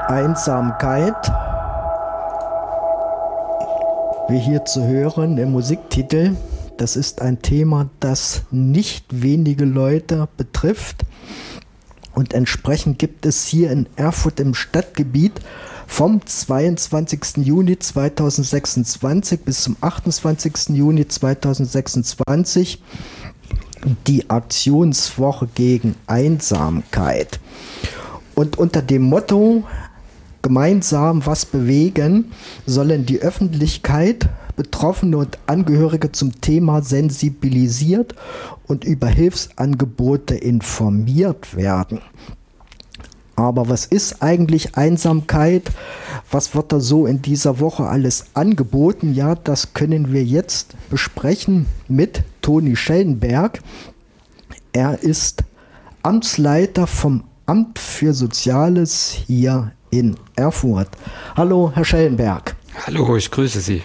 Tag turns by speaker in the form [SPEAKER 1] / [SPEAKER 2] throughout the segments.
[SPEAKER 1] Einsamkeit, wie hier zu hören im Musiktitel, das ist ein Thema, das nicht wenige Leute betrifft. Und entsprechend gibt es hier in Erfurt im Stadtgebiet vom 22. Juni 2026 bis zum 28. Juni 2026 die Aktionswoche gegen Einsamkeit. Und unter dem Motto gemeinsam was bewegen, sollen die Öffentlichkeit, Betroffene und Angehörige zum Thema sensibilisiert und über Hilfsangebote informiert werden. Aber was ist eigentlich Einsamkeit? Was wird da so in dieser Woche alles angeboten? Ja, das können wir jetzt besprechen mit Toni Schellenberg. Er ist Amtsleiter vom Amt für Soziales hier in Erfurt. Hallo, Herr Schellenberg.
[SPEAKER 2] Hallo, ich grüße Sie.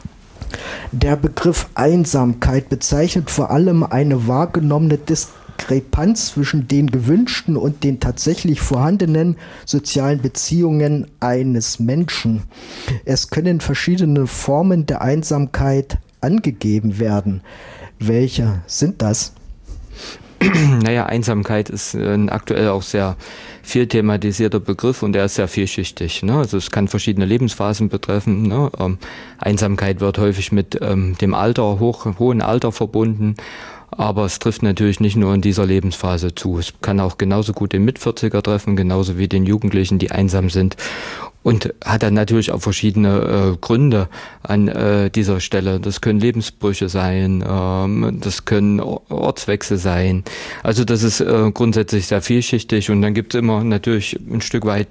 [SPEAKER 1] Der Begriff Einsamkeit bezeichnet vor allem eine wahrgenommene Diskrepanz zwischen den gewünschten und den tatsächlich vorhandenen sozialen Beziehungen eines Menschen. Es können verschiedene Formen der Einsamkeit angegeben werden. Welche sind das?
[SPEAKER 2] Naja, Einsamkeit ist ein aktuell auch sehr viel thematisierter Begriff und der ist sehr vielschichtig. Ne? Also es kann verschiedene Lebensphasen betreffen. Ne? Einsamkeit wird häufig mit dem Alter, hohen Alter verbunden. Aber es trifft natürlich nicht nur in dieser Lebensphase zu. Es kann auch genauso gut den Mit-40er treffen, genauso wie den Jugendlichen, die einsam sind. Und hat dann natürlich auch verschiedene Gründe an dieser Stelle. Das können Lebensbrüche sein, das können Ortswechsel sein. Also das ist grundsätzlich sehr vielschichtig. Und dann gibt es immer natürlich ein Stück weit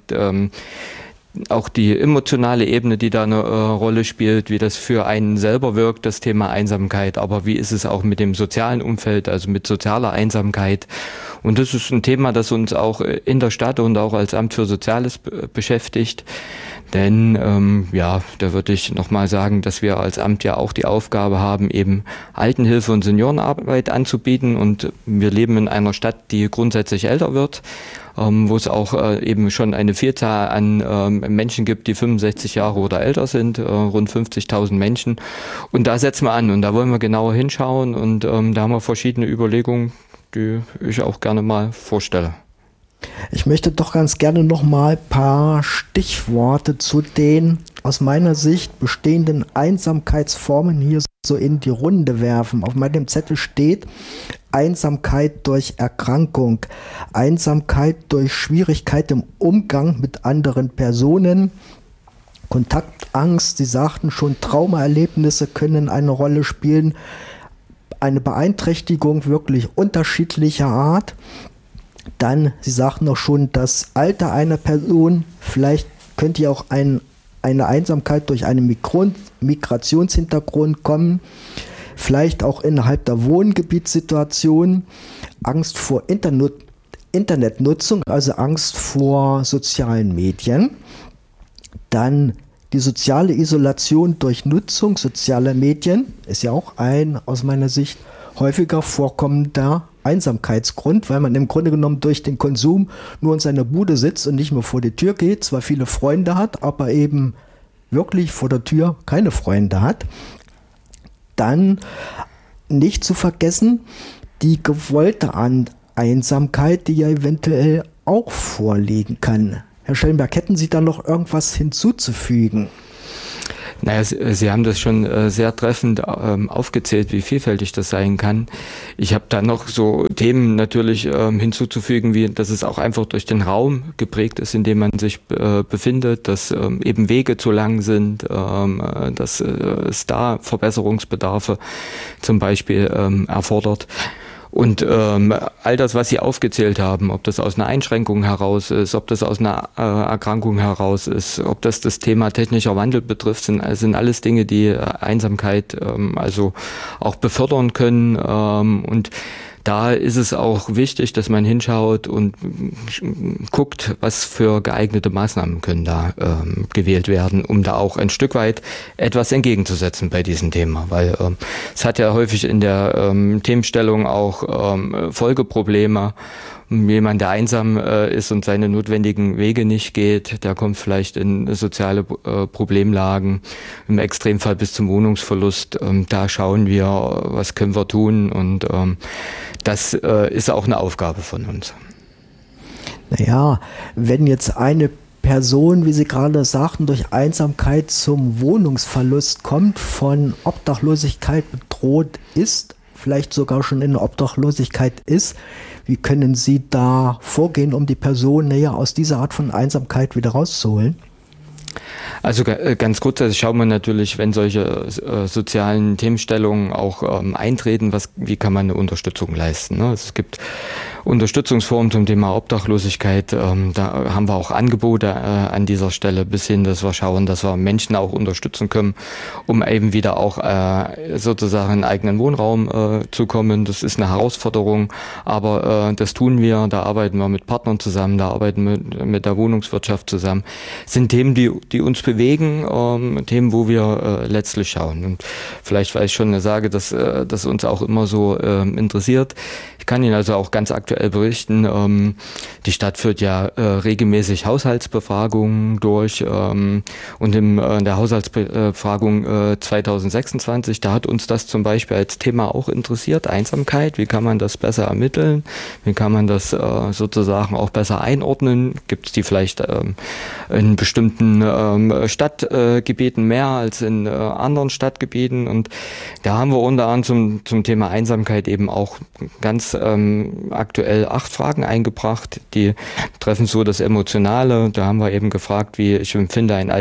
[SPEAKER 2] auch die emotionale Ebene, die da eine Rolle spielt, wie das für einen selber wirkt, das Thema Einsamkeit. Aber wie ist es auch mit dem sozialen Umfeld, also mit sozialer Einsamkeit? Und das ist ein Thema, das uns auch in der Stadt und auch als Amt für Soziales beschäftigt. Denn da würde ich nochmal sagen, dass wir als Amt ja auch die Aufgabe haben, eben Altenhilfe und Seniorenarbeit anzubieten. Und wir leben in einer Stadt, die grundsätzlich älter wird, wo es auch eben schon eine Vielzahl an Menschen gibt, die 65 Jahre oder älter sind, rund 50.000 Menschen. Und da setzen wir an und da wollen wir genauer hinschauen und da haben wir verschiedene Überlegungen, die ich auch gerne mal vorstelle.
[SPEAKER 1] Ich möchte doch ganz gerne noch mal ein paar Stichworte zu den aus meiner Sicht bestehenden Einsamkeitsformen hier so in die Runde werfen. Auf meinem Zettel steht Einsamkeit durch Erkrankung, Einsamkeit durch Schwierigkeit im Umgang mit anderen Personen, Kontaktangst, Sie sagten schon, Traumaerlebnisse können eine Rolle spielen, eine Beeinträchtigung wirklich unterschiedlicher Art. Dann, Sie sagten auch schon, das Alter einer Person, vielleicht könnte ja auch eine Einsamkeit durch einen Migrationshintergrund kommen, vielleicht auch innerhalb der Wohngebietssituation, Angst vor Internetnutzung, also Angst vor sozialen Medien, dann die soziale Isolation durch Nutzung sozialer Medien, ist ja auch ein aus meiner Sicht häufiger vorkommender Einsamkeitsgrund, weil man im Grunde genommen durch den Konsum nur in seiner Bude sitzt und nicht mehr vor die Tür geht, zwar viele Freunde hat, aber eben wirklich vor der Tür keine Freunde hat. Dann nicht zu vergessen, die gewollte Einsamkeit, die ja eventuell auch vorliegen kann. Herr Schellenberg, hätten Sie da noch irgendwas hinzuzufügen?
[SPEAKER 2] Naja, Sie haben das schon sehr treffend aufgezählt, wie vielfältig das sein kann. Ich habe da noch so Themen natürlich hinzuzufügen, wie dass es auch einfach durch den Raum geprägt ist, in dem man sich befindet, dass eben Wege zu lang sind, dass es da Verbesserungsbedarfe zum Beispiel erfordert. Und all das, was Sie aufgezählt haben, ob das aus einer Einschränkung heraus ist, ob das aus einer Erkrankung heraus ist, ob das Thema technischer Wandel betrifft, sind alles Dinge, die Einsamkeit also auch befördern können. Und da ist es auch wichtig, dass man hinschaut und guckt, was für geeignete Maßnahmen können da gewählt werden, um da auch ein Stück weit etwas entgegenzusetzen bei diesem Thema. Weil es hat ja häufig in der Themenstellung auch Folgeprobleme, Jemand, der einsam ist und seine notwendigen Wege nicht geht, der kommt vielleicht in soziale Problemlagen, im Extremfall bis zum Wohnungsverlust. Da schauen wir, was können wir tun, und das ist auch eine Aufgabe von uns.
[SPEAKER 1] Naja, wenn jetzt eine Person, wie Sie gerade sagten, durch Einsamkeit zum Wohnungsverlust kommt, von Obdachlosigkeit bedroht ist, vielleicht sogar schon in der Obdachlosigkeit ist, wie können Sie da vorgehen, um die Person aus dieser Art von Einsamkeit wieder rauszuholen?
[SPEAKER 2] Also ganz grundsätzlich schauen wir natürlich, wenn solche sozialen Themenstellungen auch eintreten, wie kann man eine Unterstützung leisten. Ne? Es gibt Unterstützungsformen zum Thema Obdachlosigkeit. Da haben wir auch Angebote an dieser Stelle, bis hin, dass wir schauen, dass wir Menschen auch unterstützen können, um eben wieder auch sozusagen einen eigenen Wohnraum zu kommen. Das ist eine Herausforderung, aber das tun wir. Da arbeiten wir mit Partnern zusammen, da arbeiten wir mit der Wohnungswirtschaft zusammen. Das sind Themen, die uns bewegen, Themen, wo wir letztlich schauen. Und vielleicht, weil ich schon sage, dass das uns auch immer so interessiert. Ich kann Ihnen also auch ganz aktuell berichten, die Stadt führt ja regelmäßig Haushaltsbefragungen durch, und in der Haushaltsbefragung 2026, da hat uns das zum Beispiel als Thema auch interessiert, Einsamkeit, wie kann man das besser ermitteln, wie kann man das sozusagen auch besser einordnen, gibt es die vielleicht in bestimmten Stadtgebieten mehr als in anderen Stadtgebieten, und da haben wir unter anderem zum Thema Einsamkeit eben auch ganz aktuell 8 Fragen eingebracht, die treffen so das Emotionale. Da haben wir eben gefragt, wie ich empfinde ein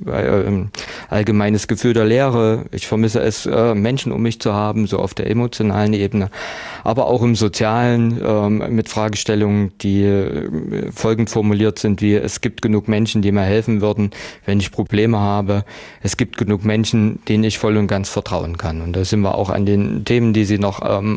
[SPEAKER 2] allgemeines Gefühl der Leere. Ich vermisse es, Menschen um mich zu haben, so auf der emotionalen Ebene, aber auch im Sozialen mit Fragestellungen, die folgend formuliert sind, wie: Es gibt genug Menschen, die mir helfen würden, wenn ich Probleme habe. Es gibt genug Menschen, denen ich voll und ganz vertrauen kann. Und da sind wir auch an den Themen, die Sie noch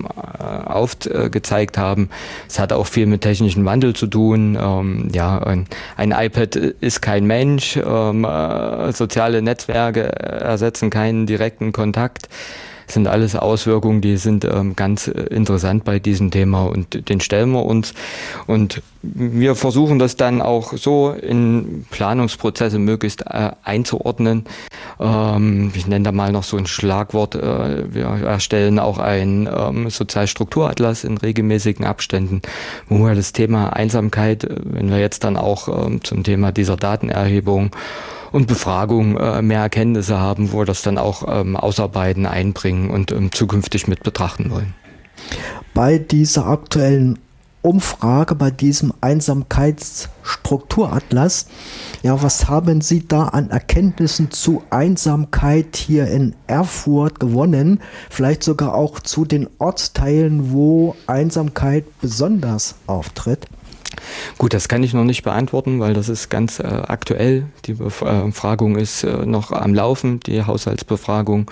[SPEAKER 2] aufgezeigt haben. Es hat auch viel mit technischem Wandel zu tun. Ein iPad ist kein Mensch. Soziale Netzwerke ersetzen keinen direkten Kontakt. Das sind alles Auswirkungen, die sind ganz interessant bei diesem Thema, und den stellen wir uns. Und wir versuchen das dann auch so in Planungsprozesse möglichst einzuordnen. Ich nenne da mal noch so ein Schlagwort. Wir erstellen auch einen Sozialstrukturatlas in regelmäßigen Abständen, wo wir das Thema Einsamkeit, wenn wir jetzt dann auch zum Thema dieser Datenerhebung und Befragung mehr Erkenntnisse haben, wo wir das dann auch ausarbeiten, einbringen und zukünftig mit betrachten wollen.
[SPEAKER 1] Bei dieser aktuellen Umfrage, bei diesem Einsamkeitsstrukturatlas, was haben Sie da an Erkenntnissen zu Einsamkeit hier in Erfurt gewonnen? Vielleicht sogar auch zu den Ortsteilen, wo Einsamkeit besonders auftritt?
[SPEAKER 2] Gut, das kann ich noch nicht beantworten, weil das ist ganz aktuell. Die Befragung ist noch am Laufen, die Haushaltsbefragung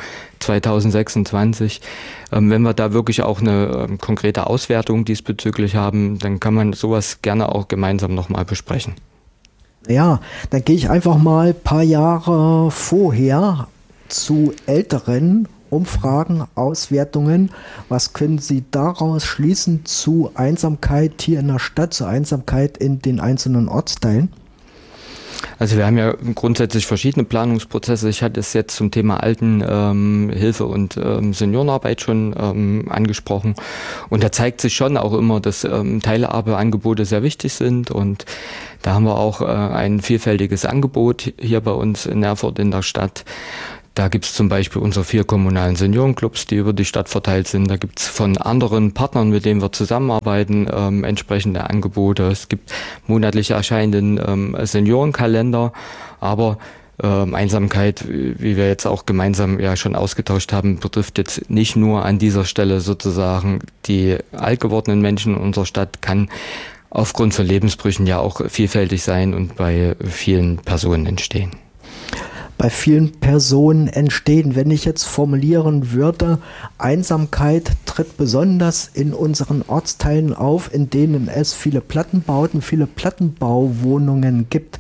[SPEAKER 2] 2026. Wenn wir da wirklich auch eine konkrete Auswertung diesbezüglich haben, dann kann man sowas gerne auch gemeinsam nochmal besprechen.
[SPEAKER 1] Ja, dann gehe ich einfach mal ein paar Jahre vorher zu älteren Umfragen, Auswertungen. Was können Sie daraus schließen zu Einsamkeit hier in der Stadt, zu Einsamkeit in den einzelnen Ortsteilen?
[SPEAKER 2] Also wir haben ja grundsätzlich verschiedene Planungsprozesse. Ich hatte es jetzt zum Thema Altenhilfe und Seniorenarbeit schon angesprochen. Und da zeigt sich schon auch immer, dass Teilhabeangebote sehr wichtig sind. Und da haben wir auch ein vielfältiges Angebot hier bei uns in Erfurt in der Stadt. Da gibt es zum Beispiel unsere 4 kommunalen Seniorenclubs, die über die Stadt verteilt sind. Da gibt es von anderen Partnern, mit denen wir zusammenarbeiten, entsprechende Angebote. Es gibt monatlich erscheinenden Seniorenkalender, aber Einsamkeit, wie wir jetzt auch gemeinsam ja schon ausgetauscht haben, betrifft jetzt nicht nur an dieser Stelle sozusagen die alt gewordenen Menschen in unserer Stadt, kann aufgrund von Lebensbrüchen ja auch vielfältig sein und bei vielen Personen entstehen.
[SPEAKER 1] Bei vielen Personen entstehen, wenn ich jetzt formulieren würde, Einsamkeit tritt besonders in unseren Ortsteilen auf, in denen es viele Plattenbauten, viele Plattenbauwohnungen gibt.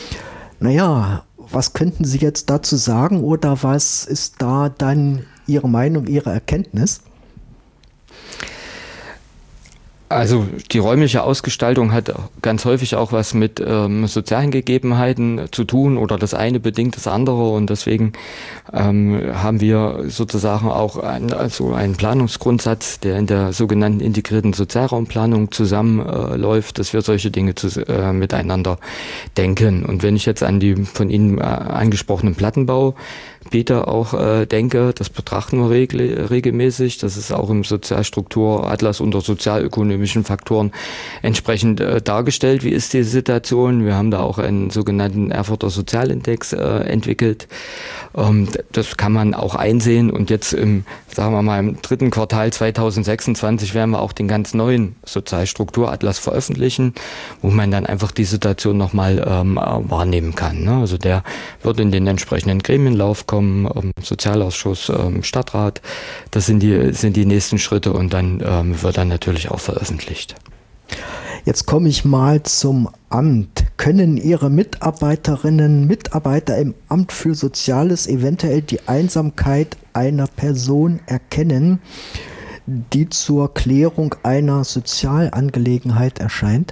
[SPEAKER 1] Was könnten Sie jetzt dazu sagen, oder was ist da dann Ihre Meinung, Ihre Erkenntnis?
[SPEAKER 2] Also die räumliche Ausgestaltung hat ganz häufig auch was mit sozialen Gegebenheiten zu tun oder das eine bedingt das andere und deswegen haben wir sozusagen auch einen Planungsgrundsatz, der in der sogenannten integrierten Sozialraumplanung zusammenläuft, dass wir solche Dinge miteinander denken. Und wenn ich jetzt an die von Ihnen angesprochenen Plattenbaugebiete auch denke, das betrachten wir regelmäßig, das ist auch im Sozialstrukturatlas unter sozialökonomischen Faktoren entsprechend dargestellt. Wie ist die Situation? Wir haben da auch einen sogenannten Erfurter Sozialindex entwickelt. Das kann man auch einsehen und jetzt sagen wir mal, im 3. Quartal 2026 werden wir auch den ganz neuen Sozialstrukturatlas veröffentlichen, wo man dann einfach die Situation nochmal wahrnehmen kann. Ne? Also der wird in den entsprechenden Gremienlauf kommen, Sozialausschuss, Stadtrat. Das sind die nächsten Schritte und dann wird dann natürlich auch veröffentlicht.
[SPEAKER 1] Jetzt komme ich mal zum Amt. Können Ihre Mitarbeiterinnen und Mitarbeiter im Amt für Soziales eventuell die Einsamkeit einer Person erkennen, die zur Klärung einer Sozialangelegenheit erscheint?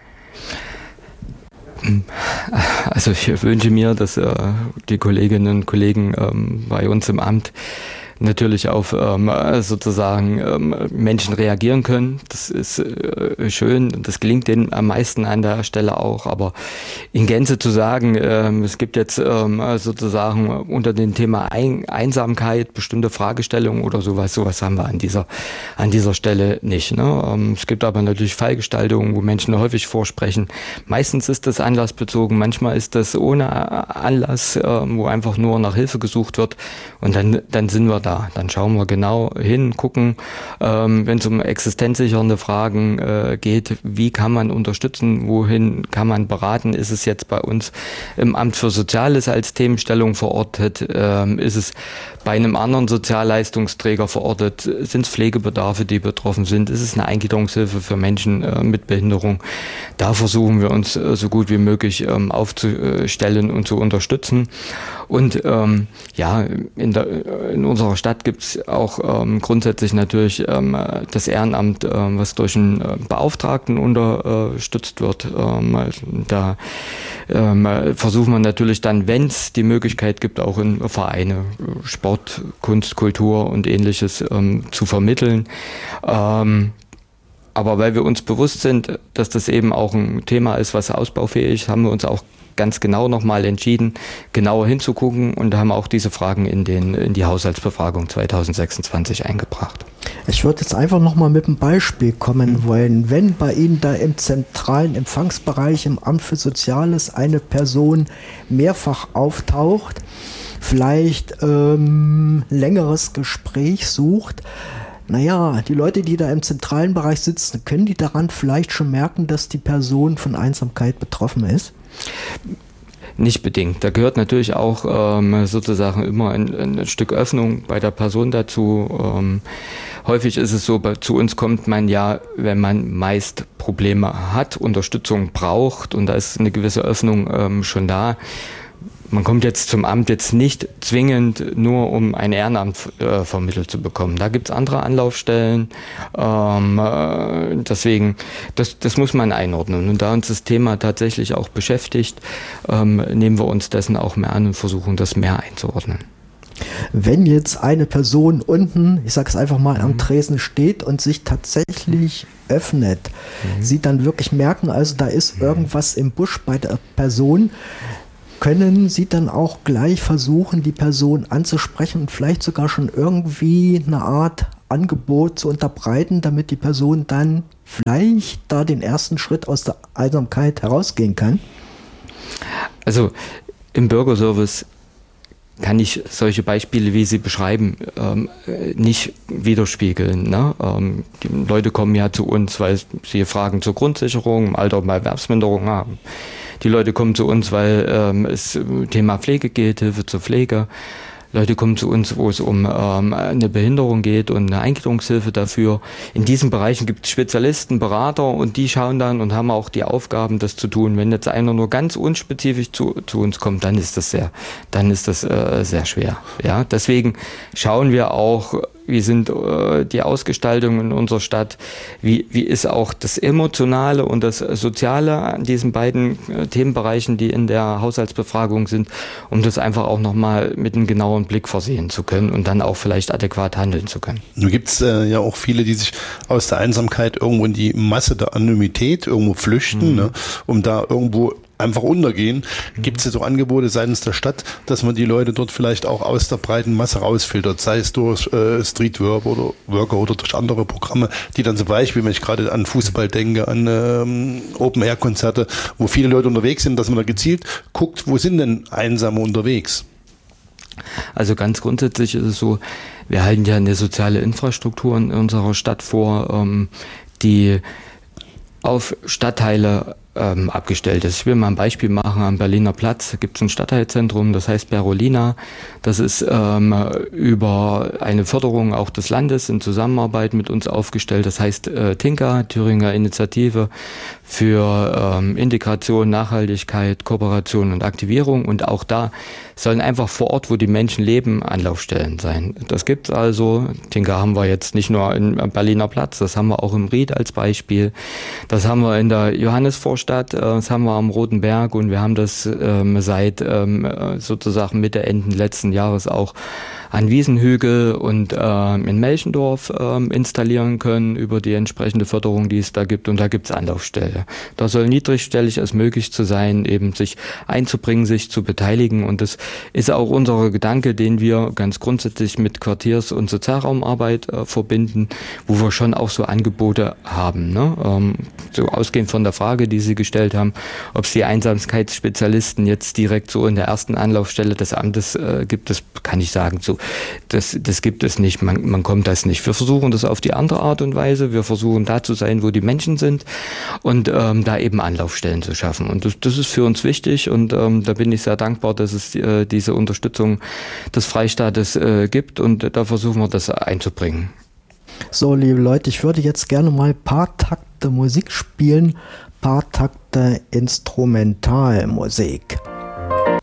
[SPEAKER 2] Also ich wünsche mir, dass die Kolleginnen und Kollegen bei uns im Amt natürlich auf sozusagen Menschen reagieren können. Das ist schön und das gelingt denen am meisten an der Stelle auch. Aber in Gänze zu sagen, es gibt jetzt sozusagen unter dem Thema Einsamkeit bestimmte Fragestellungen oder sowas haben wir an dieser Stelle nicht. Ne? Es gibt aber natürlich Fallgestaltungen, wo Menschen häufig vorsprechen. Meistens ist das anlassbezogen, manchmal ist das ohne Anlass, wo einfach nur nach Hilfe gesucht wird und dann sind wir da. Dann schauen wir genau hin, gucken, wenn es um existenzsichernde Fragen geht, wie kann man unterstützen, wohin kann man beraten, ist es jetzt bei uns im Amt für Soziales als Themenstellung verortet, ist es bei einem anderen Sozialleistungsträger verortet, sind es Pflegebedarfe, die betroffen sind, ist es eine Eingliederungshilfe für Menschen mit Behinderung. Da versuchen wir uns so gut wie möglich aufzustellen und zu unterstützen. Und in unserer Stadt gibt es auch grundsätzlich natürlich das Ehrenamt, was durch einen Beauftragten unterstützt wird. Da versuchen wir natürlich dann, wenn es die Möglichkeit gibt, auch in Vereine, Sport, Kunst, Kultur und Ähnliches zu vermitteln. Aber weil wir uns bewusst sind, dass das eben auch ein Thema ist, was ausbaufähig ist, haben wir uns auch ganz genau nochmal entschieden, genauer hinzugucken und haben auch diese Fragen in die Haushaltsbefragung 2026 eingebracht.
[SPEAKER 1] Ich würde jetzt einfach nochmal mit einem Beispiel kommen wollen. Wenn bei Ihnen da im zentralen Empfangsbereich im Amt für Soziales eine Person mehrfach auftaucht, vielleicht längeres Gespräch sucht, naja, die Leute, die da im zentralen Bereich sitzen, können die daran vielleicht schon merken, dass die Person von Einsamkeit betroffen ist?
[SPEAKER 2] Nicht bedingt. Da gehört natürlich auch sozusagen immer ein Stück Öffnung bei der Person dazu. Häufig ist es so, zu uns kommt man ja, wenn man meist Probleme hat, Unterstützung braucht und da ist eine gewisse Öffnung schon da. Man kommt jetzt zum Amt jetzt nicht zwingend nur, um ein Ehrenamt vermittelt zu bekommen. Da gibt's andere Anlaufstellen. Deswegen, das muss man einordnen. Und da uns das Thema tatsächlich auch beschäftigt, nehmen wir uns dessen auch mehr an und versuchen, das mehr einzuordnen.
[SPEAKER 1] Wenn jetzt eine Person unten, ich sage es einfach mal, am Tresen steht und sich tatsächlich öffnet, sie dann wirklich merken, also da ist irgendwas im Busch bei der Person, können Sie dann auch gleich versuchen, die Person anzusprechen und vielleicht sogar schon irgendwie eine Art Angebot zu unterbreiten, damit die Person dann vielleicht da den ersten Schritt aus der Einsamkeit herausgehen kann?
[SPEAKER 2] Also im Bürgerservice kann ich solche Beispiele, wie Sie beschreiben, nicht widerspiegeln. Ne? Die Leute kommen ja zu uns, weil sie Fragen zur Grundsicherung, im Alter und Erwerbsminderung haben. Die Leute kommen zu uns, weil es Thema Pflege geht, Hilfe zur Pflege. Leute kommen zu uns, wo es um eine Behinderung geht und eine Eingliederungshilfe dafür. In diesen Bereichen gibt es Spezialisten, Berater und die schauen dann und haben auch die Aufgaben, das zu tun. Wenn jetzt einer nur ganz unspezifisch zu uns kommt, dann ist das sehr schwer. Ja, deswegen schauen wir auch wie sind die Ausgestaltungen in unserer Stadt, wie ist auch das Emotionale und das Soziale an diesen beiden Themenbereichen, die in der Haushaltsbefragung sind, um das einfach auch nochmal mit einem genauen Blick versehen zu können und dann auch vielleicht adäquat handeln zu können.
[SPEAKER 3] Nun gibt es ja auch viele, die sich aus der Einsamkeit irgendwo in die Masse der Anonymität irgendwo flüchten, ne, um da irgendwo einfach untergehen. Gibt es ja so Angebote seitens der Stadt, dass man die Leute dort vielleicht auch aus der breiten Masse rausfiltert, sei es durch Streetworker oder durch andere Programme, die dann zum Beispiel, wenn ich gerade an Fußball denke, an Open-Air-Konzerte, wo viele Leute unterwegs sind, dass man da gezielt guckt, wo sind denn Einsame unterwegs?
[SPEAKER 2] Also ganz grundsätzlich ist es so, wir halten ja eine soziale Infrastruktur in unserer Stadt vor, die auf Stadtteile abgestellt ist. Ich will mal ein Beispiel machen. Am Berliner Platz gibt es ein Stadtteilzentrum, das heißt Berolina. Das ist über eine Förderung auch des Landes in Zusammenarbeit mit uns aufgestellt. Das heißt TINKA, Thüringer Initiative für Integration, Nachhaltigkeit, Kooperation und Aktivierung. Und auch da sollen einfach vor Ort, wo die Menschen leben, Anlaufstellen sein. Das gibt's also. TINKA haben wir jetzt nicht nur im Berliner Platz, das haben wir auch im Ried als Beispiel. Das haben wir in der Johannesvorstadt, das haben wir am Roten Berg und wir haben das seit sozusagen Mitte, Ende letzten Jahres auch an Wiesenhügel und in Melchendorf installieren können über die entsprechende Förderung, die es da gibt. Und da gibt es Anlaufstelle. Da soll niedrigschwellig es möglich zu sein, eben sich einzubringen, sich zu beteiligen. Und das ist auch unser Gedanke, den wir ganz grundsätzlich mit Quartiers- und Sozialraumarbeit verbinden, wo wir schon auch so Angebote haben. Ne? So ausgehend von der Frage, die Sie gestellt haben, ob es die Einsamkeitsspezialisten jetzt direkt so in der ersten Anlaufstelle des Amtes gibt, das kann ich sagen, so das gibt es nicht, man kommt das nicht. Wir versuchen das auf die andere Art und Weise, wir versuchen da zu sein, wo die Menschen sind und da eben Anlaufstellen zu schaffen. Und das ist für uns wichtig und da bin ich sehr dankbar, dass es diese Unterstützung des Freistaates gibt und da versuchen wir das einzubringen.
[SPEAKER 1] So, liebe Leute, ich würde jetzt gerne mal ein paar Takte Musik spielen, paar Takte Instrumentalmusik.